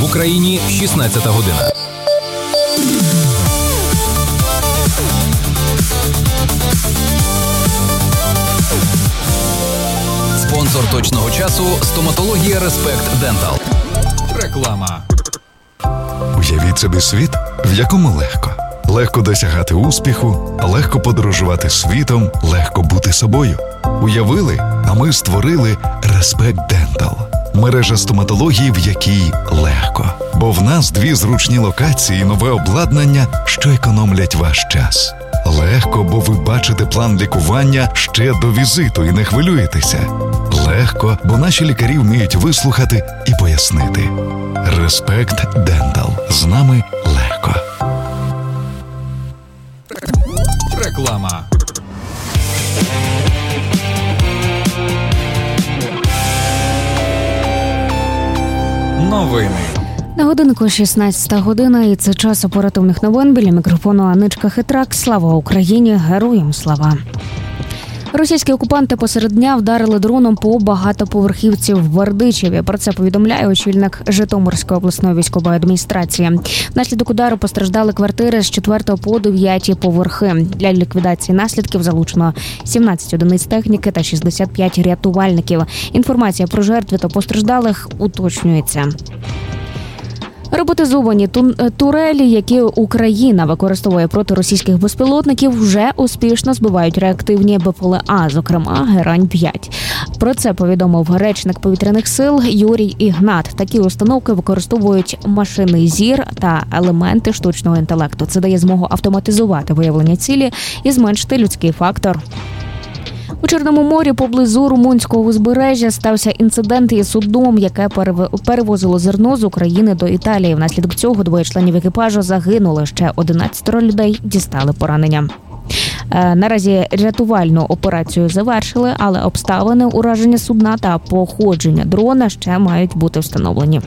Україні 16 година. Спонсор точного часу – стоматологія Респект Дентал. Реклама. Уявіть собі світ, в якому легко. Легко досягати успіху, легко подорожувати світом, легко бути собою. Уявили, а ми створили Респект Дентал. Мережа стоматології, в якій легко. Бо в нас 2 зручні локації і нове обладнання, що економлять ваш час. Легко, бо ви бачите план лікування ще до візиту і не хвилюєтеся. Легко, бо наші лікарі вміють вислухати і пояснити. Респект Дентал. З нами легко. Реклама. Новини. На годинку 16 година, і це час оперативних новин. Біля мікрофону Аничка Хитрак. Слава Україні! Героям слава! Російські окупанти посеред дня вдарили дроном по багатоповерхівці в Бердичеві. Про це повідомляє очільник Житомирської обласної військової адміністрації. Внаслідок удару постраждали квартири з 4 по 9 поверхи. Для ліквідації наслідків залучено 17 одиниць техніки та 65 рятувальників. Інформація про жертви та постраждалих уточнюється. Роботизовані турелі, які Україна використовує проти російських безпілотників, вже успішно збивають реактивні БПЛА, зокрема Герань-5. Про це повідомив речник повітряних сил Юрій Ігнат. Такі установки використовують машинний зір та елементи штучного інтелекту. Це дає змогу автоматизувати виявлення цілі і зменшити людський фактор. У Чорному морі поблизу румунського узбережжя стався інцидент із судном, яке перевозило зерно з України до Італії. Внаслідок цього 2 членів екіпажу загинули, ще 11 людей дістали поранення. Наразі рятувальну операцію завершили, але обставини ураження судна та походження дрона ще мають бути встановлені.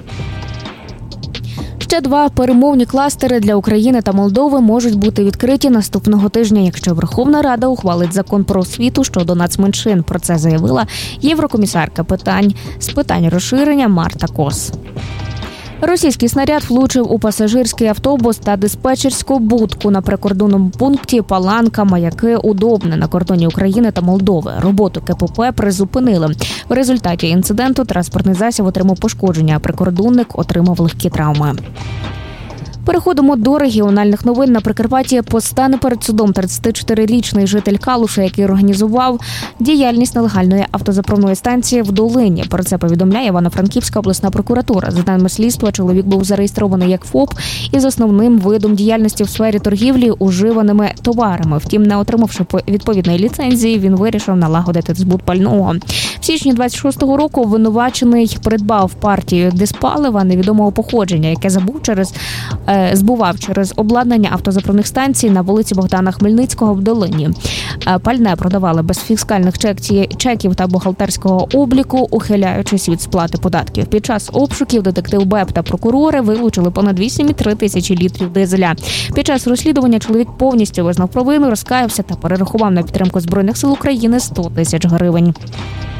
Ще 2 перемовні кластери для України та Молдови можуть бути відкриті наступного тижня, якщо Верховна Рада ухвалить закон про освіту щодо нацменшин. Про це заявила єврокомісарка з питань розширення Марта Кос. Російський снаряд влучив у пасажирський автобус та диспетчерську будку на прикордонному пункті Паланка-Маяки Удобне на кордоні України та Молдови. Роботу КПП призупинили. В результаті інциденту транспортний засіб отримав пошкодження, а прикордонник отримав легкі травми. Переходимо до регіональних новин. На Прикарпатті постане перед судом 34-річний житель Калуша, який організував діяльність нелегальної автозаправної станції в Долині. Про це повідомляє Івано-Франківська обласна прокуратура. За даними слідства, чоловік був зареєстрований як ФОП із основним видом діяльності в сфері торгівлі уживаними товарами. Втім, не отримавши відповідної ліцензії, він вирішив налагодити збут пального. В січні 26-го року обвинувачений придбав партію диспалива невідомого походження, яке збував через обладнання автозаправних станцій на вулиці Богдана Хмельницького в Долині. Пальне продавали без фіскальних чеків та бухгалтерського обліку, ухиляючись від сплати податків. Під час обшуків детектив БЕП та прокурори вилучили понад 8,3 тисячі літрів дизеля. Під час розслідування чоловік повністю визнав провину, розкаявся та перерахував на підтримку Збройних сил України 100 тисяч гривень.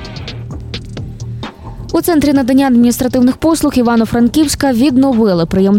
У Центрі надання адміністративних послуг Івано-Франківська відновили прийом